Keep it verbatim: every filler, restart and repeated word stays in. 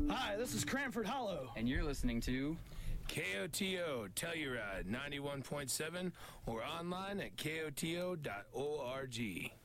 Hi, this is Cranford Hollow. And you're listening to K O T O Telluride ninety-one point seven or online at K O T O dot org.